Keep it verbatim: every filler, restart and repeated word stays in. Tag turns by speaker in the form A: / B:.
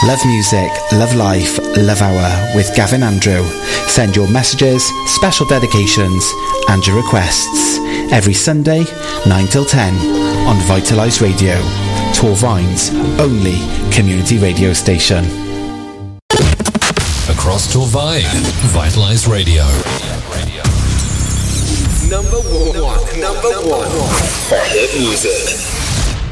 A: Love music, love life, love hour with Gavin Andrew. Send your messages, special dedications and your requests every Sunday, nine till ten on Vitalise Radio, Torvine's only community radio station.
B: Across Torvine, Vitalise Radio.
C: Number one, number one for hit music.